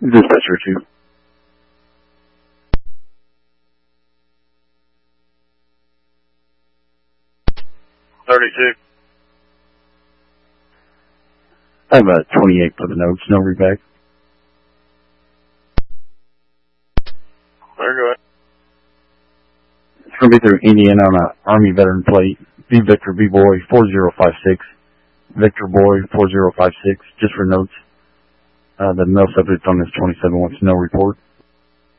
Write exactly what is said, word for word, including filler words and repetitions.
Dispatcher two. thirty-two. I have a twenty-eight for the notes, no readback. There, go ahead. It's going to be through Indiana on an Army veteran plate. B Victor B Boy four zero five six. Victor Boy four zero five six, just for notes. Uh, the mail subject on this twenty-seven wants no report.